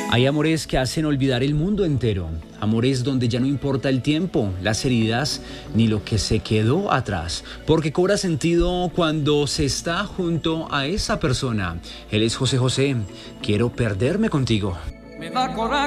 Hay amores que hacen olvidar el mundo entero, amores donde ya no importa el tiempo, las heridas, ni lo que se quedó atrás, porque cobra sentido cuando se está junto a esa persona. Él es José José, quiero perderme contigo. Me da coraje.